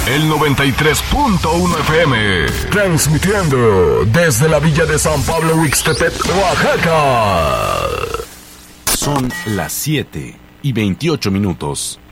El 93.1 FM, transmitiendo desde la villa de San Pablo Huixtepec, Oaxaca. Son las 7:28.